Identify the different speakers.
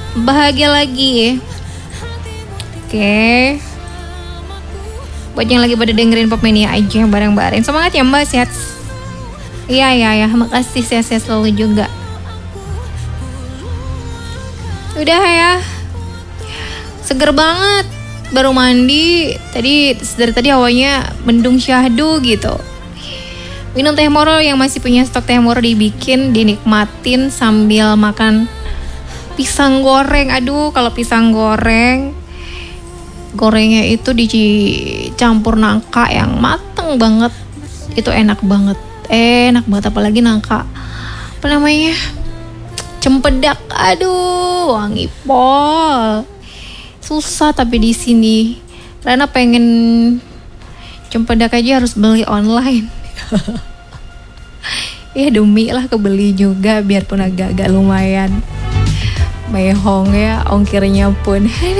Speaker 1: bahagia lagi. Oke. Buat yang lagi pada dengerin Popmania aja bareng-bareng. Semangat ya Mbak, sehat. Iya, makasih, sehat-sehat selalu juga. Udah ya. Seger banget. Baru mandi. Dari tadi hawanya mendung syahdu gitu. Minum teh moro, yang masih punya stok teh moro dibikin, dinikmatin sambil makan pisang goreng. Aduh, kalau pisang goreng, gorengnya itu dicampur nangka yang mateng banget. Itu enak banget. Apalagi nangka. Apa namanya? Cempedak. Aduh, wangi pol. Susah tapi di sini. Karena pengen cempedak aja harus beli online. Ya demi lah kebeli juga biarpun agak-agak lumayan. Mehong ya ongkirnya pun.